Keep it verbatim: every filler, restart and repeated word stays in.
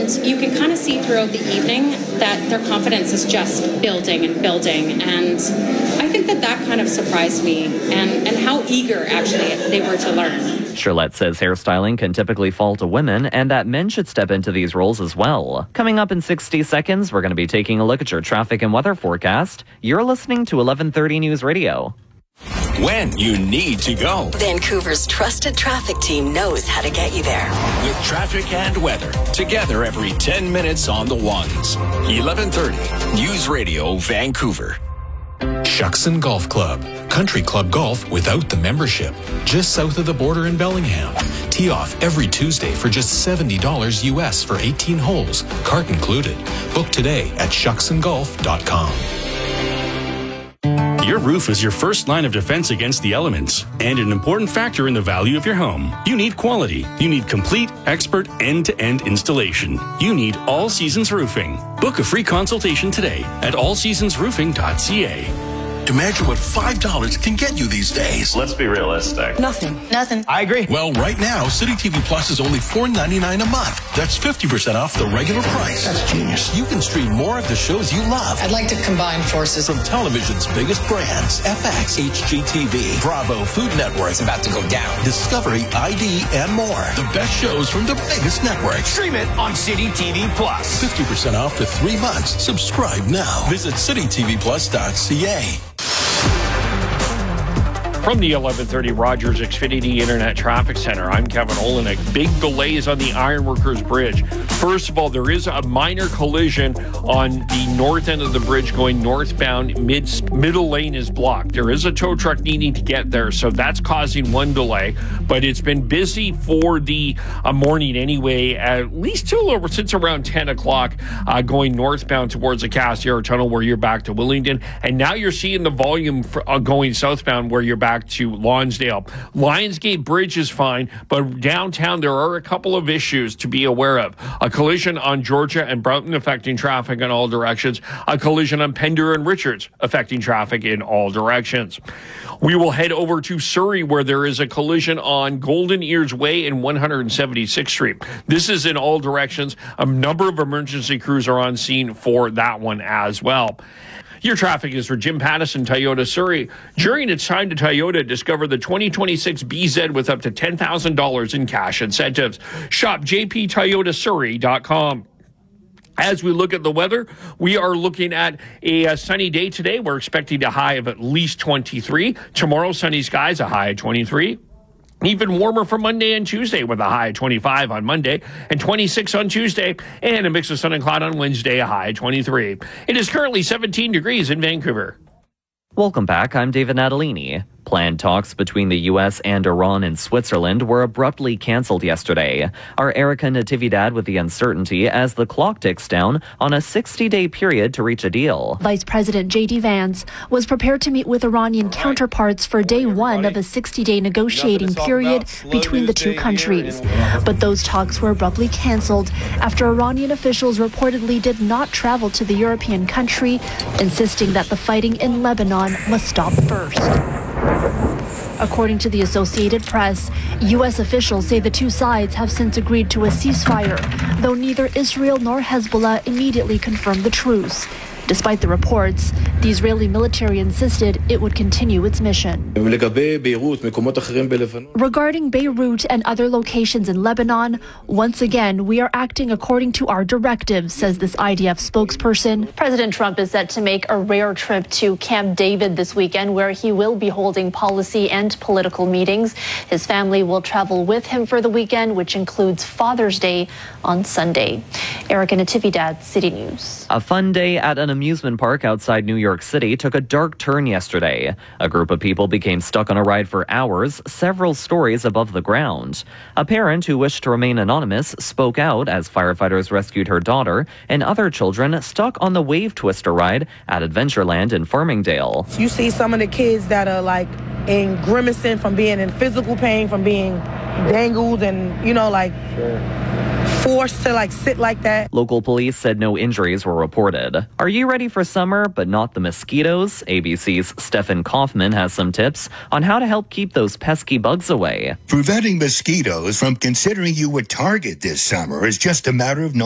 And you can kind of see throughout the evening that their confidence is just building and building. And I think that that kind of surprised me and, and how eager actually they were to learn. Charlotte says hairstyling can typically fall to women and that men should step into these roles as well. Coming up in sixty seconds, we're going to be taking a look at your traffic and weather forecast. You're listening to eleven thirty News Radio. When you need to go. Vancouver's trusted traffic team knows how to get you there. With traffic and weather, together every ten minutes on the ones. eleven thirty News Radio Vancouver. Shuckson Golf Club. Country club golf without the membership. Just south of the border in Bellingham. Tee off every Tuesday for just seventy dollars U S for eighteen holes. Cart included. Book today at shuckson golf dot com. Your roof is your first line of defense against the elements and an important factor in the value of your home. You need quality. You need complete, expert, end-to-end installation. You need All Seasons Roofing. Book a free consultation today at all seasons roofing dot c a. Imagine what five dollars can get you these days. Let's be realistic. Nothing. Nothing. I agree. Well, right now, City T V Plus is only four ninety-nine a month. That's fifty percent off the regular price. That's genius. You can stream more of the shows you love. I'd like to combine forces. From television's biggest brands, F X, H G T V, Bravo, Food Network. It's about to go down. Discovery, I D, and more. The best shows from the biggest networks. Stream it on City T V Plus. fifty percent off for three months. Subscribe now. Visit city t v plus dot c a. From the eleven thirty Rogers Xfinity Internet Traffic Center, I'm Kevin Olenek. Big delays on the Ironworkers Bridge. First of all, there is a minor collision on the north end of the bridge going northbound. Mid, middle lane is blocked. There is a tow truck needing to get there, so that's causing one delay. But it's been busy for the uh, morning anyway, at least till over, since around ten o'clock, uh, going northbound towards the Cassiar Tunnel where you're back to Willingdon. And now you're seeing the volume for, uh, going southbound where you're back to Lonsdale. Lionsgate Bridge is fine, but downtown there are a couple of issues to be aware of. A collision on Georgia and Broughton affecting traffic in all directions. A collision on Pender and Richards affecting traffic in all directions. We will head over to Surrey where there is a collision on Golden Ears Way and one hundred seventy-sixth Street. This is in all directions. A number of emergency crews are on scene for that one as well. Your traffic is for Jim Pattison, Toyota Surrey. During its time to Toyota, discover the twenty twenty-six B Z with up to ten thousand dollars in cash incentives. Shop j p toyota surrey dot com. As we look at the weather, we are looking at a, a sunny day today. We're expecting a high of at least twenty-three. Tomorrow, sunny skies, a high of twenty-three. Even warmer for Monday and Tuesday with a high of twenty-five on Monday and twenty-six on Tuesday, and a mix of sun and cloud on Wednesday, a high of twenty-three. It is currently seventeen degrees in Vancouver. Welcome back. I'm David Natalini. Planned talks between the U S and Iran and Switzerland were abruptly canceled yesterday. Our Erica Natividad with the uncertainty as the clock ticks down on a sixty-day period to reach a deal. Vice President J D Vance was prepared to meet with Iranian counterparts for day one of a sixty-day negotiating period between the two countries. But those talks were abruptly canceled after Iranian officials reportedly did not travel to the European country, insisting that the fighting in Lebanon must stop first. According to the Associated Press, U S officials say the two sides have since agreed to a ceasefire, though neither Israel nor Hezbollah immediately confirmed the truce. Despite the reports, the Israeli military insisted it would continue its mission. Regarding Beirut and other locations in Lebanon, once again, we are acting according to our directives, says this I D F spokesperson. President Trump is set to make a rare trip to Camp David this weekend, where he will be holding policy and political meetings. His family will travel with him for the weekend, which includes Father's Day on Sunday. Erica Natividad, City News. A fun day at an amusement park outside New York City took a dark turn yesterday. A group of people became stuck on a ride for hours, several stories above the ground. A parent who wished to remain anonymous spoke out as firefighters rescued her daughter and other children stuck on the Wave Twister ride at Adventureland in Farmingdale. You see some of the kids that are like in grimacing from being in physical pain, from being dangled and, you know, like... Sure. forced to like sit like that. Local police said no injuries were reported. Are you ready for summer but not the mosquitoes? A B C's Stefan Kaufman has some tips on how to help keep those pesky bugs away. Preventing mosquitoes from considering you a target this summer is just a matter of